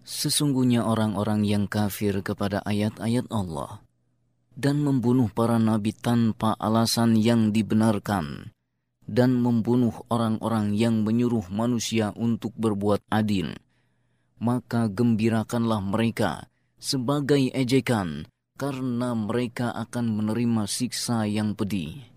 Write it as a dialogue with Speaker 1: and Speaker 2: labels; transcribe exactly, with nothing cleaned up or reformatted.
Speaker 1: Sesungguhnya orang-orang yang kafir kepada ayat-ayat Allah dan membunuh para nabi tanpa alasan yang dibenarkan dan membunuh orang-orang yang menyuruh manusia untuk berbuat adil, maka gembirakanlah mereka sebagai ejekan karena mereka akan menerima siksa yang pedih.